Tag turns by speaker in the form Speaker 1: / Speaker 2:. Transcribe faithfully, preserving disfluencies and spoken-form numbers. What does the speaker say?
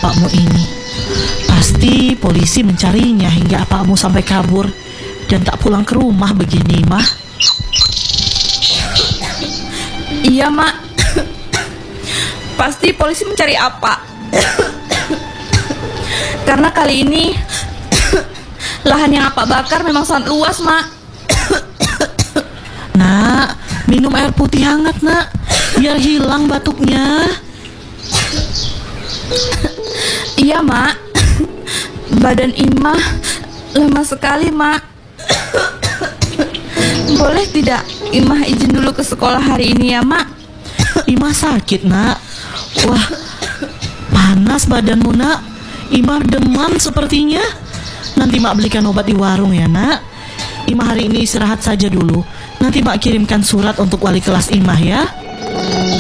Speaker 1: apakmu ini. Pasti polisi mencarinya hingga apakmu sampai kabur dan tak pulang ke rumah begini, Mah.
Speaker 2: Iya, Mak. Pasti polisi mencari apa. Karena kali ini lahan yang apa bakar memang sangat luas, Mak.
Speaker 1: Nak, minum air putih hangat, Nak, biar hilang batuknya.
Speaker 2: Iya, Mak. Badan Imah lemas sekali, Mak. Boleh tidak Imah izin dulu ke sekolah hari ini ya, Mak?
Speaker 1: Imah sakit, Nak. Wah, panas badanmu, Nak. Imah demam sepertinya. Nanti Mak belikan obat di warung ya, Nak. Imah hari ini istirahat saja dulu. Nanti Mak kirimkan surat untuk wali kelas Imah ya.